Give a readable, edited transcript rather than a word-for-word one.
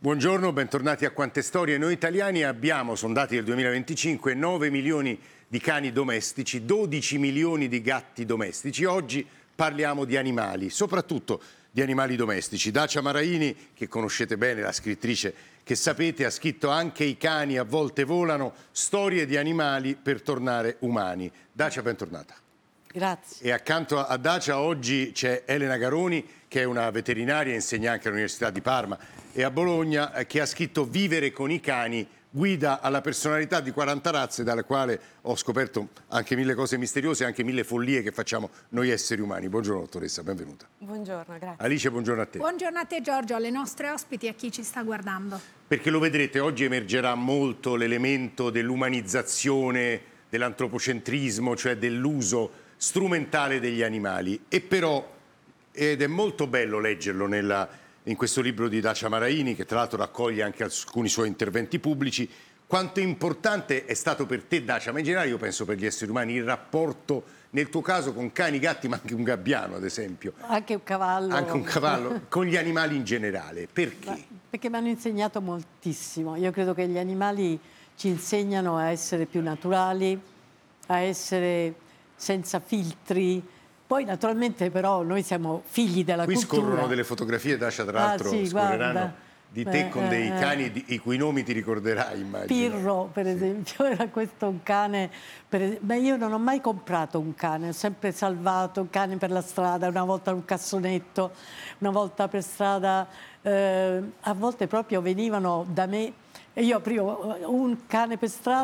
Buongiorno, bentornati a Quante Storie. Noi italiani abbiamo, sono dati del 2025, 9 milioni di cani domestici, 12 milioni di gatti domestici. Oggi parliamo di animali, soprattutto di animali domestici. Dacia Maraini, che conoscete bene, la scrittrice che sapete, ha scritto Anche i cani a volte volano, storie di animali per tornare umani. Dacia, bentornata. Grazie. E accanto a Dacia oggi c'è Elena Garoni, che è una veterinaria, insegna anche all'Università di Parma e a Bologna, che ha scritto Vivere con i cani, guida alla personalità di 40 razze, dalla quale ho scoperto anche mille cose misteriose e anche mille follie che facciamo noi esseri umani. Buongiorno dottoressa, benvenuta. Buongiorno, grazie. Alice, buongiorno a te. Buongiorno a te Giorgio, alle nostre ospiti e a chi ci sta guardando. Perché lo vedrete, oggi emergerà molto l'elemento dell'umanizzazione, dell'antropocentrismo, cioè dell'uso strumentale degli animali. E però, ed è molto bello leggerlo in questo libro di Dacia Maraini, che tra l'altro raccoglie anche alcuni suoi interventi pubblici, quanto importante è stato per te, Dacia, ma in generale io penso per gli esseri umani, il rapporto, nel tuo caso, con cani, gatti, ma anche un gabbiano, ad esempio. Anche un cavallo. Anche un cavallo, con gli animali in generale. Perché? Perché mi hanno insegnato moltissimo. Io credo che gli animali ci insegnano a essere più naturali, a essere senza filtri. Poi naturalmente però noi siamo figli della Qui cultura. scorrono delle fotografie, Dacia, tra l'altro, sì, scorreranno guarda. di te con dei cani i cui nomi ti ricorderai, immagino. Pirro, per esempio, era questo un cane. Ma io non ho mai comprato un cane, ho sempre salvato un cane per la strada, una volta un cassonetto, una volta per strada, a volte proprio venivano da me e io aprivo un cane per strada.